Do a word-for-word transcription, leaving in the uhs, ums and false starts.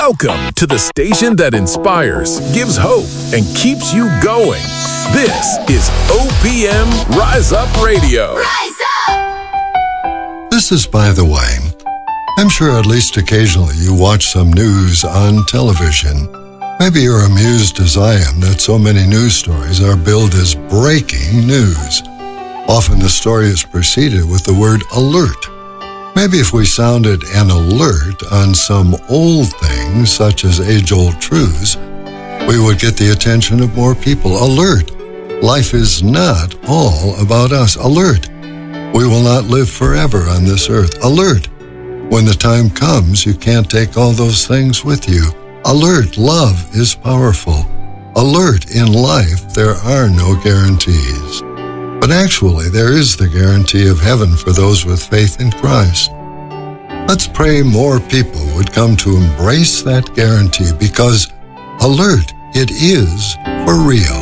Welcome to the station that inspires, gives hope, and keeps you going. This is O P M Rise Up Radio. Rise up! This is By the Way. I'm sure at least occasionally you watch some news on television. Maybe you're amused as I am that so many news stories are billed as breaking news. Often the story is preceded with the word alert. Maybe if we sounded an alert on some old thing, such as age-old truths, we would get the attention of more people. Alert! Life is not all about us. Alert! We will not live forever on this earth. Alert! When the time comes, you can't take all those things with you. Alert! Love is powerful. Alert! In life, there are no guarantees. But actually, there is the guarantee of heaven for those with faith in Christ. Let's pray more people would come to embrace that guarantee because, alert, it is for real.